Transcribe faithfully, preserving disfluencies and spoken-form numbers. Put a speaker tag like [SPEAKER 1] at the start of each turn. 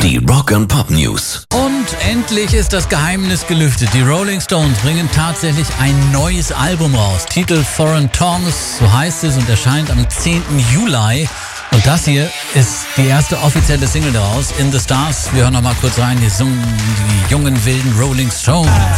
[SPEAKER 1] Die Rock and Pop News.
[SPEAKER 2] Und endlich ist das Geheimnis gelüftet. Die Rolling Stones bringen tatsächlich ein neues Album raus. Titel Foreign Tongues, so heißt es, und erscheint am zehnten Juli. Und das hier ist die erste offizielle Single daraus, In the Stars. Wir hören noch mal kurz rein, hier singen die jungen wilden Rolling Stones.